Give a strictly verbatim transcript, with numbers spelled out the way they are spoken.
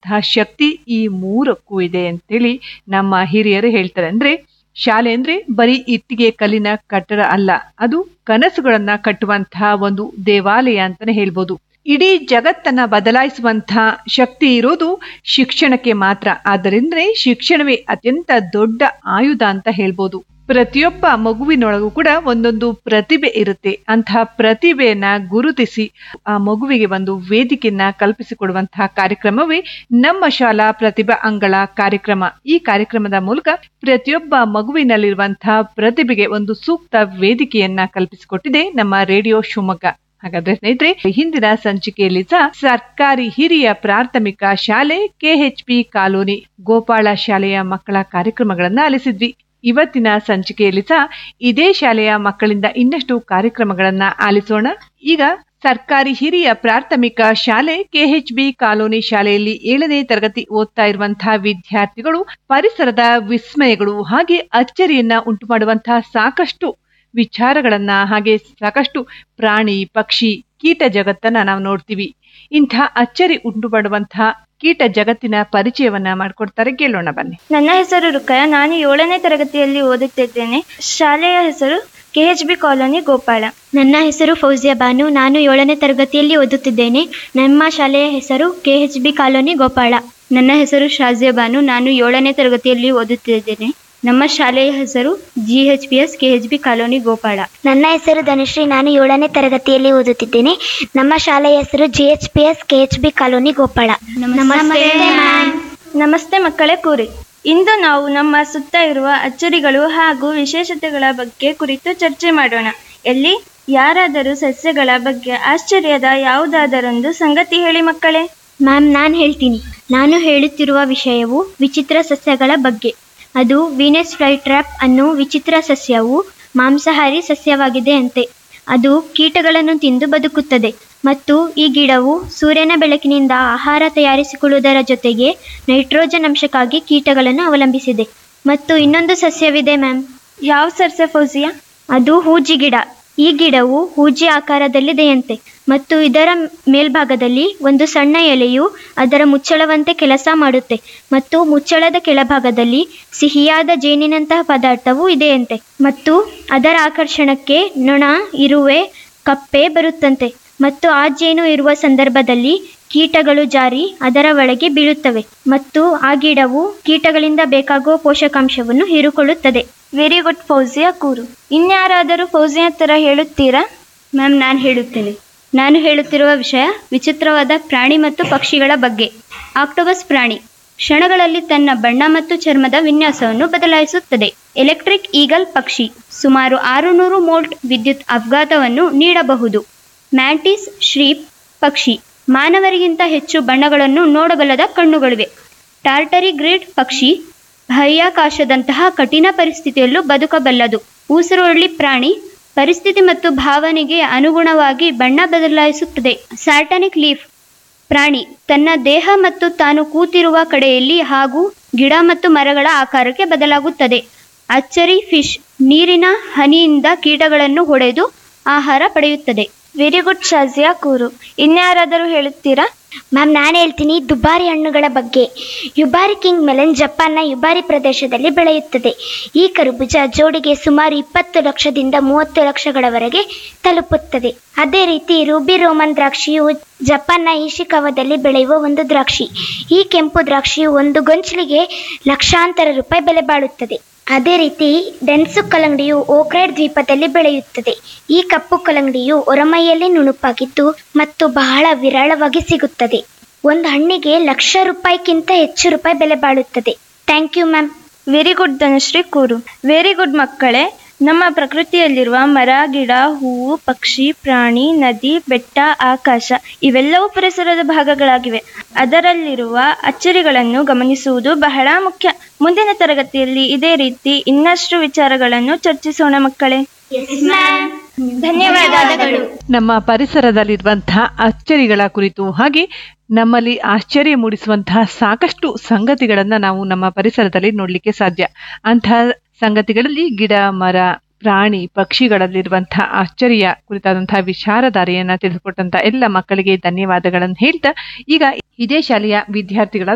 ಮಾಡುವಂತಹ ಶಕ್ತಿ ಈ ಮೂರಕ್ಕೂ ಇದೆ ಅಂತೇಳಿ ನಮ್ಮ ಹಿರಿಯರು ಹೇಳ್ತಾರೆ. ಅಂದ್ರೆ ಶಾಲೆ ಅಂದ್ರೆ ಬರೀ ಇಟ್ಟಿಗೆ ಕಲ್ಲಿನ ಕಟ್ಟಡ ಅಲ್ಲ, ಅದು ಕನಸುಗಳನ್ನ ಕಟ್ಟುವಂತಹ ಒಂದು ದೇವಾಲಯ ಅಂತಾನೆ ಹೇಳ್ಬೋದು. ಇಡೀ ಜಗತ್ತನ್ನ ಬದಲಾಯಿಸುವಂತಹ ಶಕ್ತಿ ಇರೋದು ಶಿಕ್ಷಣಕ್ಕೆ ಮಾತ್ರ. ಆದ್ದರಿಂದಲೇ ಶಿಕ್ಷಣವೇ ಅತ್ಯಂತ ದೊಡ್ಡ ಆಯುಧ ಅಂತ ಹೇಳ್ಬೋದು. ಪ್ರತಿಯೊಬ್ಬ ಮಗುವಿನೊಳಗೂ ಕೂಡ ಒಂದೊಂದು ಪ್ರತಿಭೆ ಇರುತ್ತೆ. ಅಂತಹ ಪ್ರತಿಭೆಯನ್ನ ಗುರುತಿಸಿ ಆ ಮಗುವಿಗೆ ಒಂದು ವೇದಿಕೆಯನ್ನ ಕಲ್ಪಿಸಿಕೊಡುವಂತಹ ಕಾರ್ಯಕ್ರಮವೇ ನಮ್ಮ ಶಾಲಾ ಪ್ರತಿಭಾ ಅಂಗಳ ಕಾರ್ಯಕ್ರಮ. ಈ ಕಾರ್ಯಕ್ರಮದ ಮೂಲಕ ಪ್ರತಿಯೊಬ್ಬ ಮಗುವಿನಲ್ಲಿರುವಂತಹ ಪ್ರತಿಭೆಗೆ ಒಂದು ಸೂಕ್ತ ವೇದಿಕೆಯನ್ನ ಕಲ್ಪಿಸಿಕೊಟ್ಟಿದೆ ನಮ್ಮ ರೇಡಿಯೋ ಶಿವಮೊಗ್ಗ. ಹಾಗಾದ್ರೆ ಸ್ನೇಹಿತರೆ, ಹಿಂದಿನ ಸಂಚಿಕೆಯಲ್ಲಿ ಸಹ ಸರ್ಕಾರಿ ಹಿರಿಯ ಪ್ರಾಥಮಿಕ ಶಾಲೆ ಕೆಎಚ್ಪಿ ಕಾಲೋನಿ ಗೋಪಾಳ ಶಾಲೆಯ ಮಕ್ಕಳ ಕಾರ್ಯಕ್ರಮಗಳನ್ನ ಆಲಿಸಿದ್ವಿ. ಇವತ್ತಿನ ಸಂಚಿಕೆಯಲ್ಲಿ ಸಹ ಇದೇ ಶಾಲೆಯ ಮಕ್ಕಳಿಂದ ಇನ್ನಷ್ಟು ಕಾರ್ಯಕ್ರಮಗಳನ್ನ ಆಲಿಸೋಣ. ಈಗ ಸರ್ಕಾರಿ ಹಿರಿಯ ಪ್ರಾಥಮಿಕ ಶಾಲೆ ಕೆಎಚ್ಬಿ ಕಾಲೋನಿ ಶಾಲೆಯಲ್ಲಿ ಏಳನೇ ತರಗತಿ ಓದ್ತಾ ಇರುವಂತಹ ವಿದ್ಯಾರ್ಥಿಗಳು ಪರಿಸರದ ವಿಸ್ಮಯಗಳು ಹಾಗೆ ಅಚ್ಚರಿಯನ್ನ ಉಂಟು ಮಾಡುವಂತಹ ಸಾಕಷ್ಟು ವಿಚಾರಗಳನ್ನ ಹಾಗೆ ಸಾಕಷ್ಟು ಪ್ರಾಣಿ ಪಕ್ಷಿ ಕೀಟ ಜಗತ್ತನ್ನ ನಾವು ನೋಡ್ತೀವಿ. ಇಂಥ ಅಚ್ಚರಿ ಉಂಟು ಮಾಡುವಂತಹ ಕೀಟ ಜಗತ್ತಿನ ಪರಿಚಯವನ್ನ ಮಾಡಿಕೊಡ್ತಾರೆ, ಕೇಳೋಣ ಬನ್ನಿ. ನನ್ನ ಹೆಸರು ರುಕಯ, ನಾನು ಏಳನೇ ತರಗತಿಯಲ್ಲಿ ಓದುತ್ತಿದ್ದೇನೆ. ಶಾಲೆಯ ಹೆಸರು ಕೆಎಚ್ಬಿ ಕಾಲೋನಿ ಗೋಪಾಳ. ನನ್ನ ಹೆಸರು ಫೌಜಿಯಾ ಬಾನು, ನಾನು ಏಳನೇ ತರಗತಿಯಲ್ಲಿ ಓದುತ್ತಿದ್ದೇನೆ. ನಮ್ಮ ಶಾಲೆಯ ಹೆಸರು ಕೆಎಚ್ಬಿ ಕಾಲೋನಿ ಗೋಪಾಳ. ನನ್ನ ಹೆಸರು ಶಾಜಿಯಾ ಬಾನು, ನಾನು ಏಳನೇ ತರಗತಿಯಲ್ಲಿ ಓದುತ್ತಿದ್ದೇನೆ. ನಮ್ಮ ಶಾಲೆಯ ಹೆಸರು G H P S K H B colony Gopala. ನನ್ನ ಹೆಸರು ಧನುಶ್ರೀ, ನಾನು ಏಳನೇ ತರಗತಿಯಲ್ಲಿ ಓದುತ್ತಿದ್ದೇನೆ. ನಮ್ಮ ಶಾಲೆಯ ಹೆಸರು G H P S K H B colony Gopala. ನಮಸ್ತೆ ನಮಸ್ತೆ ಮಕ್ಕಳೇ, ಕೂರಿ. ಇಂದು ನಾವು ನಮ್ಮ ಸುತ್ತ ಇರುವ ಅಚ್ಚರಿಗಳು ಹಾಗೂ ವಿಶೇಷತೆಗಳ ಬಗ್ಗೆ ಕುರಿತು ಚರ್ಚೆ ಮಾಡೋಣ. ಎಲ್ಲಿ ಯಾರಾದರೂ ಸಸ್ಯಗಳ ಬಗ್ಗೆ ಆಶ್ಚರ್ಯದ ಯಾವುದಾದರೊಂದು ಸಂಗತಿ ಹೇಳಿ ಮಕ್ಕಳೇ. ಮ್ಯಾಮ್, ನಾನು ಹೇಳ್ತೀನಿ. ನಾನು ಹೇಳುತ್ತಿರುವ ವಿಷಯವು ವಿಚಿತ್ರ ಸಸ್ಯಗಳ ಬಗ್ಗೆ. ಅದು ವೀನಸ್ ಫ್ಲೈಟ್ರ್ಯಾಪ್ ಅನ್ನೋ ವಿಚಿತ್ರ ಸಸ್ಯವು ಮಾಂಸಾಹಾರಿ ಸಸ್ಯವಾಗಿದೆ ಅಂತೆ. ಅದು ಕೀಟಗಳನ್ನು ತಿಂದು ಬದುಕುತ್ತದೆ ಮತ್ತು ಈ ಗಿಡವು ಸೂರ್ಯನ ಬೆಳಕಿನಿಂದ ಆಹಾರ ತಯಾರಿಸಿಕೊಳ್ಳುವುದರ ಜೊತೆಗೆ ನೈಟ್ರೋಜನ್ ಅಂಶಕ್ಕಾಗಿ ಕೀಟಗಳನ್ನು ಅವಲಂಬಿಸಿದೆ. ಮತ್ತು ಇನ್ನೊಂದು ಸಸ್ಯವಿದೆ ಮ್ಯಾಮ್. ಯಾವ ಸಸ್ಯ ಫೌಜಿಯಾ? ಅದು ಹೂಜಿ ಗಿಡ. ಈ ಗಿಡವು ಹೂಜಿ ಆಕಾರದಲ್ಲಿದೆಯಂತೆ ಮತ್ತು ಇದರ ಮೇಲ್ಭಾಗದಲ್ಲಿ ಒಂದು ಸಣ್ಣ ಎಲೆಯು ಅದರ ಮುಚ್ಚಳವಂತೆ ಕೆಲಸ ಮಾಡುತ್ತೆ ಮತ್ತು ಮುಚ್ಚಳದ ಕೆಳಭಾಗದಲ್ಲಿ ಸಿಹಿಯಾದ ಜೇನಿನಂತಹ ಪದಾರ್ಥವೂ ಇದೆಯಂತೆ ಮತ್ತು ಅದರ ಆಕರ್ಷಣಕ್ಕೆ ನೊಣ, ಇರುವೆ, ಕಪ್ಪೆ ಬರುತ್ತಂತೆ ಮತ್ತು ಆ ಜೇನು ಇರುವ ಸಂದರ್ಭದಲ್ಲಿ ಕೀಟಗಳು ಜಾರಿ ಅದರ ಒಳಗೆ ಬೀಳುತ್ತವೆ ಮತ್ತು ಆ ಗಿಡವು ಕೀಟಗಳಿಂದ ಬೇಕಾಗುವ ಪೋಷಕಾಂಶವನ್ನು ಹೀರಿಕೊಳ್ಳುತ್ತದೆ. Very good Fauzia, ಕೂರು. ಇನ್ಯಾರಾದರೂ ಫೌಜಿಯಾ ತರ ಹೇಳುತ್ತೀರಾ? ಮ್ಯಾಮ್, ನಾನು ಹೇಳುತ್ತೇನೆ. ನಾನು ಹೇಳುತ್ತಿರುವ ವಿಷಯ ವಿಚಿತ್ರವಾದ ಪ್ರಾಣಿ ಮತ್ತು ಪಕ್ಷಿಗಳ ಬಗ್ಗೆ. ಆಕ್ಟೋಪಸ್ ಪ್ರಾಣಿ ಕ್ಷಣಗಳಲ್ಲಿ ತನ್ನ ಬಣ್ಣ ಮತ್ತು ಚರ್ಮದ ವಿನ್ಯಾಸವನ್ನು ಬದಲಾಯಿಸುತ್ತದೆ. ಎಲೆಕ್ಟ್ರಿಕ್ ಈಗಲ್ ಪಕ್ಷಿ ಸುಮಾರು ಆರುನೂರು ವೋಲ್ಟ್ ವಿದ್ಯುತ್ ಆಘಾತವನ್ನು ನೀಡಬಹುದು. ಮ್ಯಾಂಟಿಸ್ ಶ್ರೀಪ್ ಪಕ್ಷಿ ಮಾನವರಿಗಿಂತ ಹೆಚ್ಚು ಬಣ್ಣಗಳನ್ನು ನೋಡಬಲ್ಲದ ಕಣ್ಣುಗಳಿವೆ. ಟಾರ್ಟರಿ ಗ್ರಿಡ್ ಪಕ್ಷಿ ಬಾಹ್ಯಾಕಾಶದಂತಹ ಕಠಿಣ ಪರಿಸ್ಥಿತಿಯಲ್ಲೂ ಬದುಕಬಲ್ಲದು. ಊಸರವಳ್ಳಿ ಪ್ರಾಣಿ ಪರಿಸ್ಥಿತಿ ಮತ್ತು ಭಾವನೆಗೆ ಅನುಗುಣವಾಗಿ ಬಣ್ಣ ಬದಲಾಯಿಸುತ್ತದೆ. ಸಾರ್ಟಾನಿಕ್ ಲೀಫ್ ಪ್ರಾಣಿ ತನ್ನ ದೇಹ ಮತ್ತು ತಾನು ಕೂತಿರುವ ಕಡೆಯಲ್ಲಿ ಹಾಗೂ ಗಿಡ ಮತ್ತು ಮರಗಳ ಆಕಾರಕ್ಕೆ ಬದಲಾಗುತ್ತದೆ. ಅಚ್ಚರಿ ಫಿಶ್ ನೀರಿನ ಹನಿಯಿಂದ ಕೀಟಗಳನ್ನು ಹೊಡೆದು ಆಹಾರ ಪಡೆಯುತ್ತದೆ. Very good Shazia, ಕೂರು. ಇನ್ಯಾರಾದರೂ ಹೇಳುತ್ತೀರಾ? ಮ್ಯಾಮ್, ನಾನು ಹೇಳ್ತೀನಿ ದುಬಾರಿ ಹಣ್ಣುಗಳ ಬಗ್ಗೆ. ಯುಬಾರಿ ಕಿಂಗ್ ಮೆಲನ್ ಜಪಾನ್ನ ಯುಬಾರಿ ಪ್ರದೇಶದಲ್ಲಿ ಬೆಳೆಯುತ್ತದೆ. ಈ ಕರ್ಬೂಜ ಜೋಡಿಗೆ ಸುಮಾರು ಇಪ್ಪತ್ತು ಲಕ್ಷದಿಂದ ಮೂವತ್ತು ಲಕ್ಷಗಳವರೆಗೆ ತಲುಪುತ್ತದೆ. ಅದೇ ರೀತಿ ರೂಬಿ ರೋಮನ್ ದ್ರಾಕ್ಷಿಯು ಜಪಾನ್ನ ಈಶಿಕಾವಾದಲ್ಲಿ ಬೆಳೆಯುವ ಒಂದು ದ್ರಾಕ್ಷಿ. ಈ ಕೆಂಪು ದ್ರಾಕ್ಷಿಯು ಒಂದು ಗೊಂಚಲಿಗೆ ಲಕ್ಷಾಂತರ ರೂಪಾಯಿ ಬೆಲೆ ಬಾಳುತ್ತದೆ. ಅದೇ ರೀತಿ ಡೆನ್ಸು ಕಲ್ಲಂಗಡಿಯು ಓಕ್ರೈಡ್ ದ್ವೀಪದಲ್ಲಿ ಬೆಳೆಯುತ್ತದೆ. ಈ ಕಪ್ಪು ಕಲ್ಲಂಗಡಿಯು ಹೊರಮೈಯಲ್ಲಿ ನುಣುಪಾಗಿದ್ದು ಮತ್ತು ಬಹಳ ವಿರಳವಾಗಿ ಸಿಗುತ್ತದೆ. ಒಂದು ಹಣ್ಣಿಗೆ ಲಕ್ಷ ರೂಪಾಯಿಗಿಂತ ಹೆಚ್ಚು ರೂಪಾಯಿ ಬೆಲೆ ಬಾಳುತ್ತದೆ. Thank you ma'am. Very good Dhanushree, ಕೂರು. Very good ಮಕ್ಕಳೇ. ನಮ್ಮ ಪ್ರಕೃತಿಯಲ್ಲಿರುವ ಮರ, ಗಿಡ, ಹೂವು, ಪಕ್ಷಿ, ಪ್ರಾಣಿ, ನದಿ, ಬೆಟ್ಟ, ಆಕಾಶ ಇವೆಲ್ಲವೂ ಪರಿಸರದ ಭಾಗಗಳಾಗಿವೆ. ಅದರಲ್ಲಿರುವ ಅಚ್ಚರಿಗಳನ್ನು ಗಮನಿಸುವುದು ಬಹಳ ಮುಖ್ಯ. ಮುಂದಿನ ತರಗತಿಯಲ್ಲಿ ಇದೇ ರೀತಿ ಇನ್ನಷ್ಟು ವಿಚಾರಗಳನ್ನು ಚರ್ಚಿಸೋಣ ಮಕ್ಕಳೇ. ಧನ್ಯವಾದಗಳು. ನಮ್ಮ ಪರಿಸರದಲ್ಲಿರುವಂತಹ ಅಚ್ಚರಿಗಳ ಕುರಿತು ಹಾಗೆ ನಮ್ಮಲ್ಲಿ ಆಶ್ಚರ್ಯ ಮೂಡಿಸುವಂತಹ ಸಾಕಷ್ಟು ಸಂಗತಿಗಳನ್ನ ನಾವು ನಮ್ಮ ಪರಿಸರದಲ್ಲಿ ನೋಡ್ಲಿಕ್ಕೆ ಸಾಧ್ಯ. ಅಂತಹ ಸಂಗತಿಗಳಲ್ಲಿ ಗಿಡ, ಮರ, ಪ್ರಾಣಿ, ಪಕ್ಷಿಗಳಲ್ಲಿರುವಂತಹ ಆಶ್ಚರ್ಯ ಕುರಿತಾದಂತಹ ವಿಚಾರಧಾರೆಯನ್ನ ತಿಳಿದುಕೊಟ್ಟಂತ ಎಲ್ಲ ಮಕ್ಕಳಿಗೆ ಧನ್ಯವಾದಗಳನ್ನು ಹೇಳ್ತಾ, ಈಗ ಇದೇ ಶಾಲೆಯ ವಿದ್ಯಾರ್ಥಿಗಳಾದ